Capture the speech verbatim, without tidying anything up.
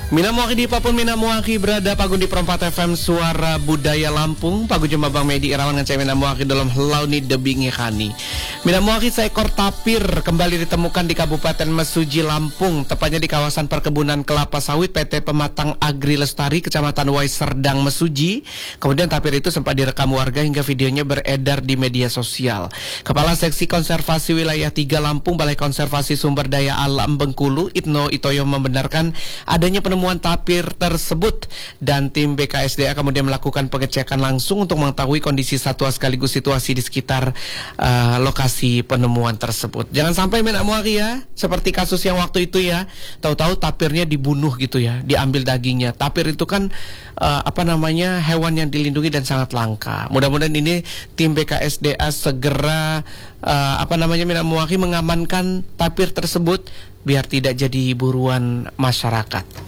Minamuaki di Papun Minamuaki berada Pagun di Perempat F M Suara Budaya Lampung. Pagun Jumba Bang Medi Irawan ngecek Minamuaki dalam launi debingi khani. Minamuaki seekor tapir kembali ditemukan di Kabupaten Mesuji Lampung, tepatnya di kawasan perkebunan kelapa sawit P T Pematang Agri Lestari Kecamatan Wai Serdang Mesuji. Kemudian tapir itu sempat direkam warga hingga videonya beredar di media sosial. Kepala Seksi Konservasi Wilayah tiga Lampung Balai Konservasi Sumber Daya Alam Bengkulu Itno Itoyo membenarkan adanya penemuan tapir tersebut, dan tim B K S D A kemudian melakukan pengecekan langsung untuk mengetahui kondisi satwa sekaligus situasi di sekitar uh, lokasi penemuan tersebut. Jangan sampai Minamuaki ya, seperti kasus yang waktu itu ya, tahu-tahu tapirnya dibunuh gitu ya, diambil dagingnya. Tapir itu kan uh, apa namanya hewan yang dilindungi dan sangat langka. Mudah-mudahan ini tim B K S D A segera uh, apa namanya Minamuaki mengamankan tapir tersebut biar tidak jadi buruan masyarakat.